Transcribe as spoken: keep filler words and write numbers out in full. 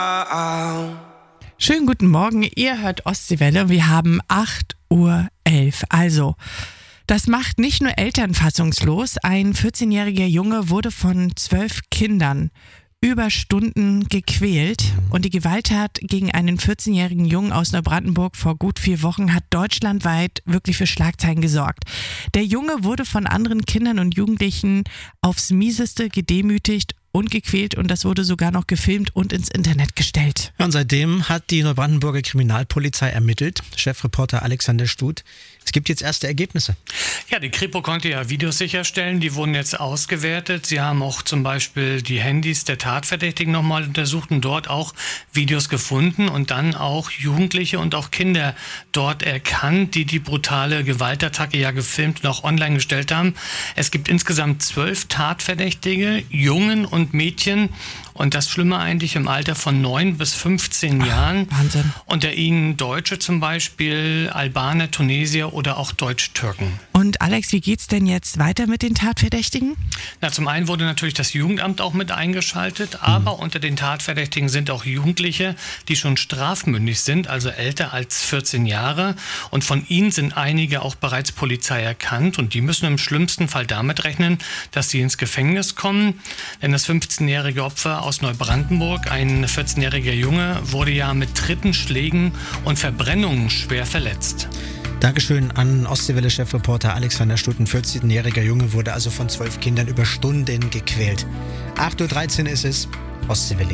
Schönen guten Morgen, ihr hört Ostseewelle. Wir haben acht Uhr elf. Also, das macht nicht nur Eltern fassungslos. Ein vierzehnjähriger Junge wurde von zwölf Kindern über Stunden gequält. Und die Gewalttat gegen einen vierzehnjährigen Jungen aus Neubrandenburg vor gut vier Wochen hat deutschlandweit wirklich für Schlagzeilen gesorgt. Der Junge wurde von anderen Kindern und Jugendlichen aufs Mieseste gedemütigt und gequält, und das wurde sogar noch gefilmt und ins Internet gestellt. Ja, und seitdem hat die Neubrandenburger Kriminalpolizei ermittelt. Chefreporter Alexander Stut. Es gibt jetzt erste Ergebnisse. Ja, die Kripo konnte ja Videos sicherstellen, die wurden jetzt ausgewertet. Sie haben auch zum Beispiel die Handys der Tatverdächtigen nochmal untersucht und dort auch Videos gefunden und dann auch Jugendliche und auch Kinder dort erkannt, die die brutale Gewaltattacke ja gefilmt und auch online gestellt haben. Es gibt insgesamt zwölf Tatverdächtige, Jungen und Mädchen, und das Schlimme eigentlich im Alter von neun bis fünfzehn Jahren. Wahnsinn. Unter ihnen Deutsche zum Beispiel, Albaner, Tunesier oder auch Deutsch-Türken. Und Alex, wie geht's denn jetzt weiter mit den Tatverdächtigen? Na, zum einen wurde natürlich das Jugendamt auch mit eingeschaltet, aber unter den Tatverdächtigen sind auch Jugendliche, die schon strafmündig sind, also älter als vierzehn Jahre. Und von ihnen sind einige auch bereits Polizei erkannt, und die müssen im schlimmsten Fall damit rechnen, dass sie ins Gefängnis kommen. Denn das fünfzehnjährige Opfer aus Neubrandenburg, ein vierzehnjähriger Junge, wurde ja mit Tritten, Schlägen und Verbrennungen schwer verletzt. Dankeschön an Ostseewelle-Chefreporter Alexander Stut. Ein vierzehnjähriger Junge wurde also von zwölf Kindern über Stunden gequält. acht Uhr dreizehn ist es. Ostseewelle.